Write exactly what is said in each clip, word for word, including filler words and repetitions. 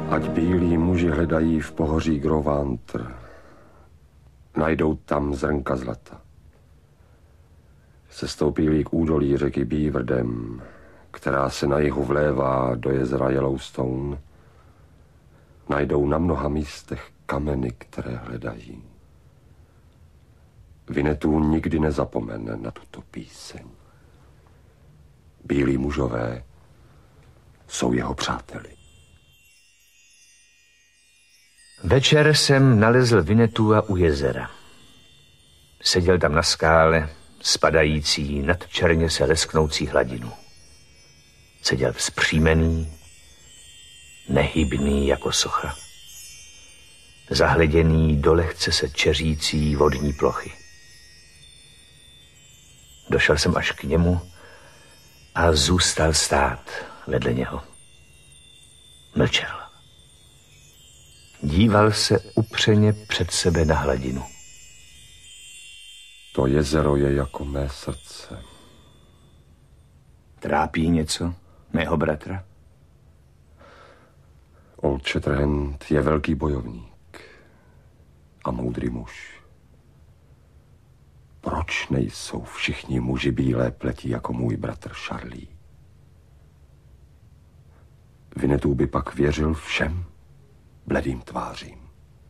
Ať bílí muži hledají v pohoří Grovantr, najdou tam zrnka zlata. Sestoupí k údolí řeky Beaverdam, která se na jihu vlévá do jezera Yellowstone, najdou na mnoha místech kameny, které hledají. Winnetou nikdy nezapomene na tuto píseň. Bílí mužové jsou jeho přáteli. Večer jsem nalezl Winnetua u jezera. Seděl tam na skále, spadající nad černě se lesknoucí hladinu. Seděl vzpřímený, nehybný jako socha. Zahleděný do lehce se čeřící vodní plochy. Došel jsem až k němu a zůstal stát vedle něho. Mlčel. Díval se upřeně před sebe na hladinu. To jezero je jako mé srdce. Trápí něco mého bratra? Old Shatterhand je velký bojovník a moudrý muž. Proč nejsou všichni muži bílé pleti jako můj bratr Charlie? Winnetou by pak věřil všem bledým tvářím.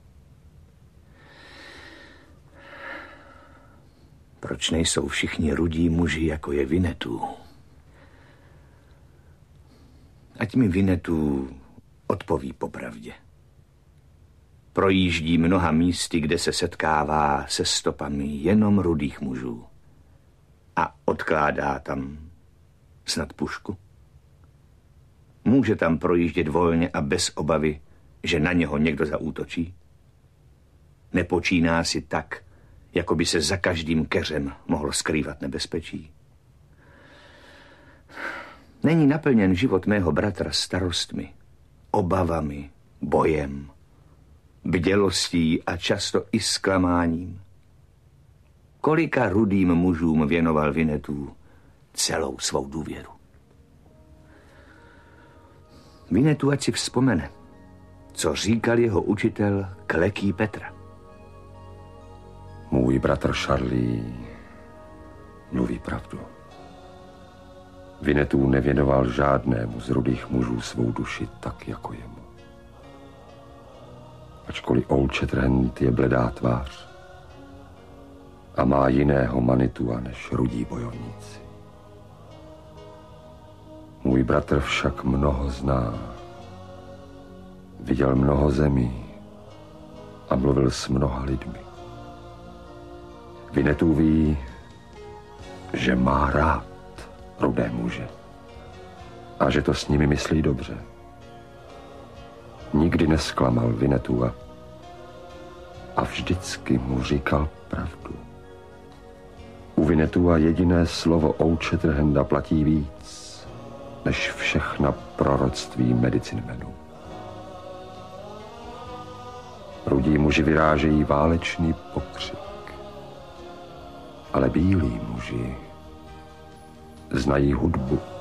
Proč nejsou všichni rudí muži, jako je Winnetou? Ať mi Winnetou odpoví popravdě. Projíždí mnoha místy, kde se setkává se stopami jenom rudých mužů. A odkládá tam snad pušku. Může tam projíždět volně a bez obavy, že na něho někdo zaútočí? Nepočíná si tak, jako by se za každým keřem mohlo skrývat nebezpečí? Není naplněn život mého bratra starostmi, obavami, bojem, bdělostí a často i zklamáním? Kolika rudým mužům věnoval Winnetou celou svou důvěru? Winnetou ať si vzpomene, co říkal jeho učitel Kleký Petra. Můj bratr Charlie mluví pravdu. Winnetou nevěnoval žádnému z rudých mužů svou duši tak jako jemu. Ačkoliv Old Shatterhand je bledá tvář a má jiného Manitua než rudí bojovníci. Můj bratr však mnoho zná. Viděl mnoho zemí a mluvil s mnoha lidmi. Winnetou ví, že má rád rudé muže a že to s nimi myslí dobře. Nikdy nesklamal Winnetoua a vždycky mu říkal pravdu. U Winnetoua jediné slovo Old Shatterhanda platí víc než všechna proroctví medicinmenů. Rudí muži vyrážejí válečný pokřik, ale bílí muži znají hudbu